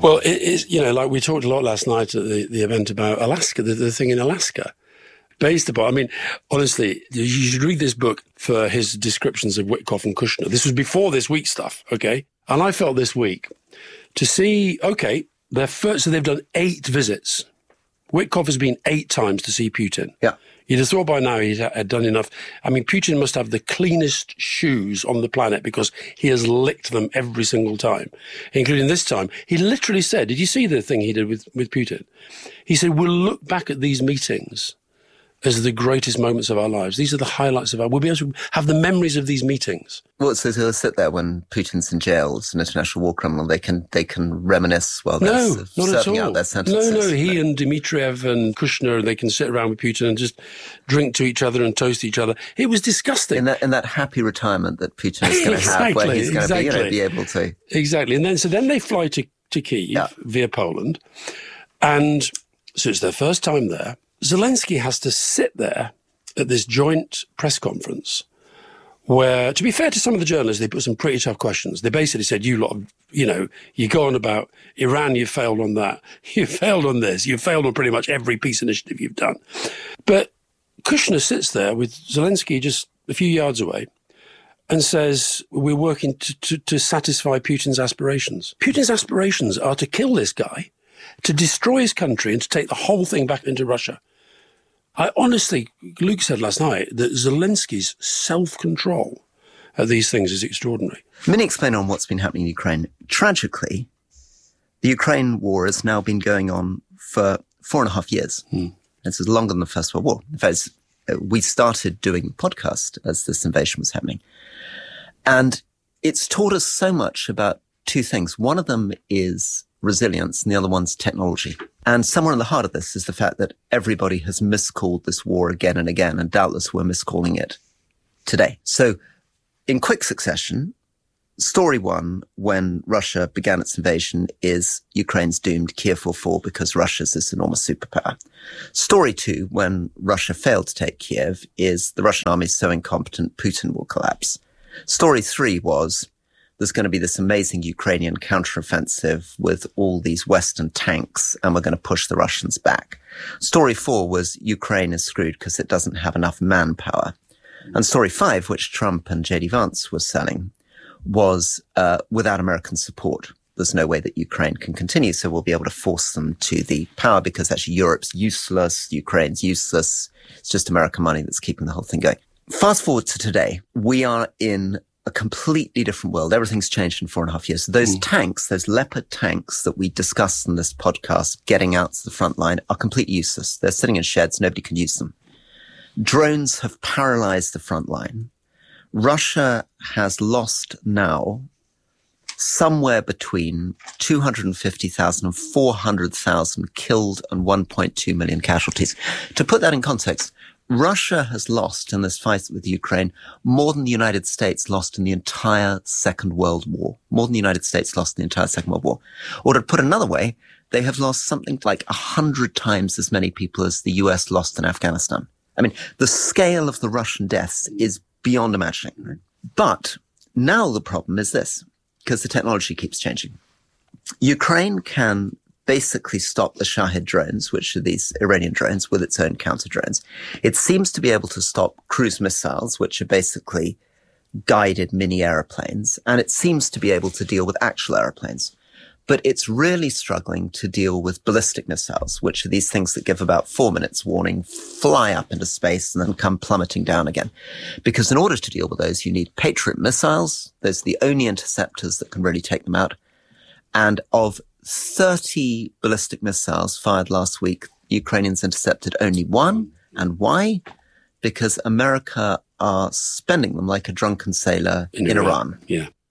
Well, it is, like we talked a lot last night at the event about Alaska, the thing in Alaska. Based upon, I mean, honestly, you should read this book for his descriptions of Witkoff and Kushner. This was before this week stuff, okay? And I felt this week to see, okay, so they've done 8 visits. Witkoff has been 8 times to see Putin. Yeah. You'd have thought by now he had done enough. I mean, Putin must have the cleanest shoes on the planet because he has licked them every single time, including this time. He literally said, did you see the thing he did with Putin? He said, we'll look back at these meetings as the greatest moments of our lives. These are the highlights of we'll be able to have the memories of these meetings. Well, so they'll sit there when Putin's in jail, it's an international war criminal, they can reminisce while they're serving out their sentences. No, he and Dmitriev and Kushner, they can sit around with Putin and just drink to each other and toast each other. It was disgusting. In that happy retirement that Putin is going to have, where he's going to be able to... Exactly. And then they fly to Kyiv via Poland. And so it's their first time there. Zelensky has to sit there at this joint press conference where, to be fair to some of the journalists, they put some pretty tough questions. They basically said, you lot, you go on about Iran, you failed on that. You failed on this. You failed on pretty much every peace initiative you've done. But Kushner sits there with Zelensky just a few yards away and says, we're working to satisfy Putin's aspirations. Putin's aspirations are to kill this guy, to destroy his country and to take the whole thing back into Russia. I honestly, Luke said last night that Zelensky's self-control at these things is extraordinary. Let me explain on what's been happening in Ukraine. Tragically, the Ukraine war has now been going on for 4.5 years. This is longer than the First World War. In fact, we started doing the podcast as this invasion was happening. And it's taught us so much about 2 things. One of them is resilience, and the other one's technology. And somewhere in the heart of this is the fact that everybody has miscalled this war again and again, and doubtless we're miscalling it today. So in quick succession, story 1, when Russia began its invasion, is Ukraine's doomed, Kiev will fall because Russia's this enormous superpower. Story 2, when Russia failed to take Kiev, is the Russian army is so incompetent, Putin will collapse. Story 3 was there's going to be this amazing Ukrainian counteroffensive with all these Western tanks, and we're going to push the Russians back. Story 4 was Ukraine is screwed because it doesn't have enough manpower. And story 5, which Trump and J.D. Vance were selling, was without American support, there's no way that Ukraine can continue, so we'll be able to force them to the power because actually Europe's useless, Ukraine's useless. It's just American money that's keeping the whole thing going. Fast forward to today, we are in a completely different world. Everything's changed in 4.5 years. So those tanks, those Leopard tanks that we discussed in this podcast, getting out to the front line, are completely useless. They're sitting in sheds. Nobody can use them. Drones have paralyzed the front line. Russia has lost now somewhere between 250,000 and 400,000 killed and 1.2 million casualties. To put that in context, Russia has lost in this fight with Ukraine more than the United States lost in the entire Second World War. More than the United States lost in the entire Second World War. Or to put another way, they have lost something like 100 times as many people as the US lost in Afghanistan. I mean, the scale of the Russian deaths is beyond imagining. But now the problem is this, because the technology keeps changing. Ukraine can basically stop the Shahed drones, which are these Iranian drones, with its own counter drones. It seems to be able to stop cruise missiles, which are basically guided mini aeroplanes, and it seems to be able to deal with actual aeroplanes. But it's really struggling to deal with ballistic missiles, which are these things that give about 4 minutes warning, fly up into space, and then come plummeting down again. Because in order to deal with those, you need Patriot missiles. Those are the only interceptors that can really take them out. And of 30 ballistic missiles fired last week, Ukrainians intercepted only 1. And why? Because America are spending them like a drunken sailor in Iran. Yeah.